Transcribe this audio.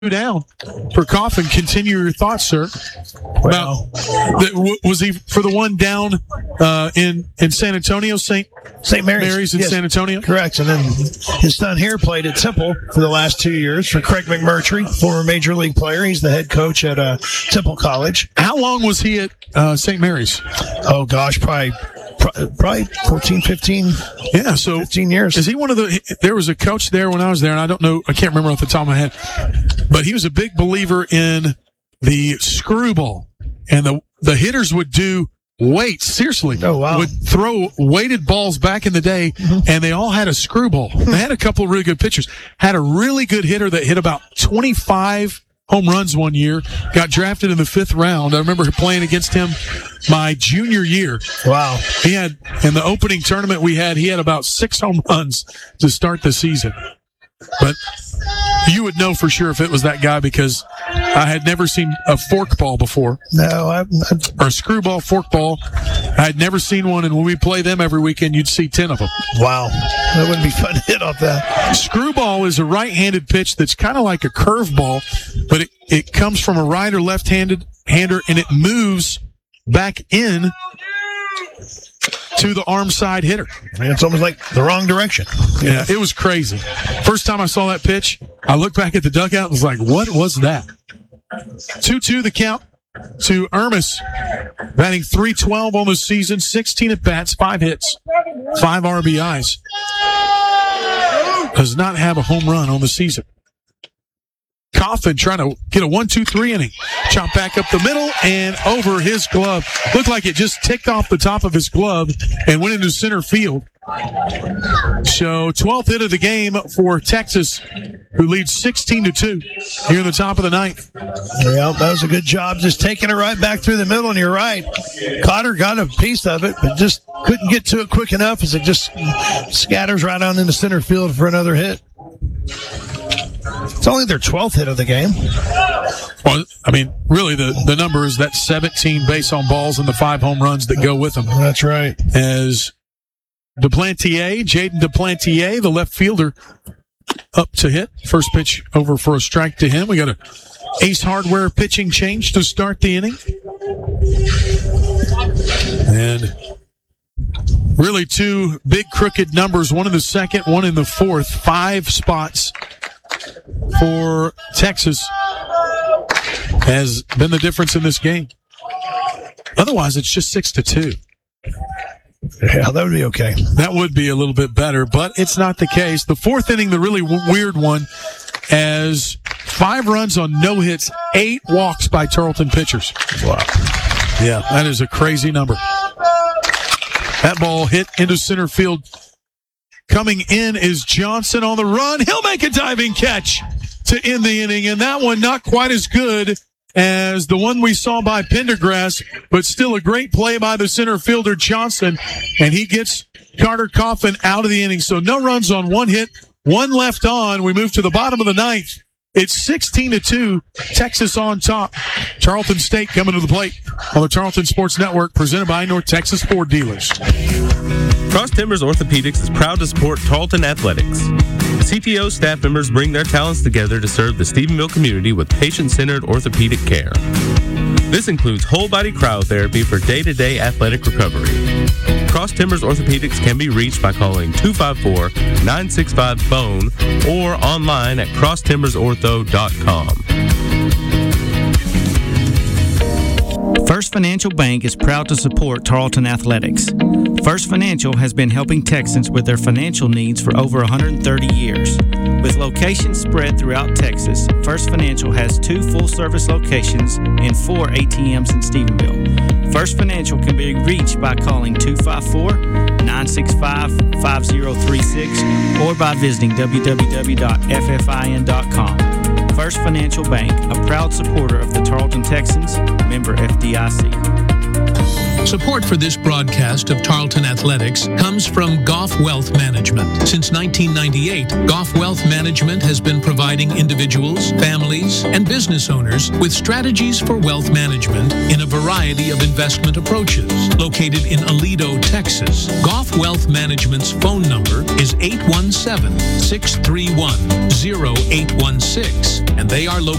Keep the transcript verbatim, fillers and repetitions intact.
down for Coffin. Continue your thoughts, sir. Well, About, was he for the one down uh, in in San Antonio, Saint Saint Mary's, Mary's in yes, San Antonio? Correct. And then his son here played at Temple for the last two years for Craig McMurtry, former major league player. He's the head coach at uh, Temple College. How long was he at uh, Saint Mary's? Oh gosh, probably probably fourteen, fifteen, Yeah, so fifteen years. is he one of the? There was a coach there when I was there, and I don't know, I can't remember off the top of my head, but he was a big believer in the screwball, and the the hitters would do weights. Seriously, Oh, wow. would throw weighted balls back in the day, Mm-hmm. and they all had a screwball. They had a couple of really good pitchers. Had a really good hitter that hit about twenty-five home runs one year. Got drafted in the fifth round. I remember playing against him my junior year. Wow. He had, in the opening tournament we had, he had about six home runs to start the season. But you would know for sure if it was that guy, because I had never seen a forkball before, No, I, I, or a screwball forkball. I had never seen one, and when we play them every weekend, you'd see ten of them. wow. That wouldn't be fun to hit off that. Screwball is a right-handed pitch that's kind of like a curveball, but it, it comes from a right or left-handed hander, and it moves back in to the arm side hitter. I mean, it's almost like the wrong direction. Yeah, it was crazy. First time I saw that pitch, I looked back at the dugout and was like, what was that? two two the count to Ermis, batting three twelve on the season, sixteen at bats, five hits, five R B Is. Does not have a home run on the season. Coffin trying to get a one two three inning. Chop back up the middle and over his glove. Looked like it just ticked off the top of his glove and went into center field. So twelfth hit of the game for Texas, who leads sixteen to two here in the top of the ninth. Yeah, that was a good job just taking it right back through the middle, and you're right. Cotter got a piece of it, but just couldn't get to it quick enough as it just scatters right on into center field for another hit. It's only their twelfth hit of the game. Well, I mean, really, the, the number is that seventeen base on balls and the five home runs that go with them. That's right. As Duplantier, Jaden Duplantier, the left fielder, up to hit. First pitch over for a strike to him. We got a Ace Hardware pitching change to start the inning. And really two big crooked numbers, one in the second, one in the fourth. Five spots for Texas has been the difference in this game. Otherwise, it's just six to two. Yeah, that would be okay. That would be a little bit better, but it's not the case. The fourth inning, the really w- weird one, as five runs on no hits, eight walks by Tarleton pitchers. Wow. Yeah, that is a crazy number. That ball hit into center field. Coming in is Johnson on the run. He'll make a diving catch to end the inning, and that one not quite as good as the one we saw by Pendergrass, but still a great play by the center fielder Johnson, and he gets Carter Coffin out of the inning. So no runs on one hit, one left on. We move to the bottom of the ninth. It's sixteen to two, Texas on top. Tarleton State coming to the plate on the Tarleton Sports Network, presented by North Texas Ford Dealers. Cross Timbers Orthopedics is proud to support Tarleton Athletics. The C T O staff members bring their talents together to serve the Stephenville community with patient-centered orthopedic care. This includes whole-body cryotherapy for day-to-day athletic recovery. Cross Timbers Orthopedics can be reached by calling two five four, nine six five, B O N E or online at cross timbers ortho dot com. First Financial Bank is proud to support Tarleton Athletics. First Financial has been helping Texans with their financial needs for over one hundred thirty years. With locations spread throughout Texas, First Financial has two full-service locations and four A T Ms in Stephenville. First Financial can be reached by calling two five four, nine six five, five zero three six or by visiting w w w dot f f i n dot com. First Financial Bank, a proud supporter of the Tarleton Texans, member F D I C. Support for this broadcast of Tarleton Athletics comes from Goff Wealth Management. Since nineteen ninety-eight, Goff Wealth Management has been providing individuals, families, and business owners with strategies for wealth management in a variety of investment approaches. Located in Aledo, Texas, Goff Wealth Management's phone number is eight one seven, six three one, zero eight one six, and they are located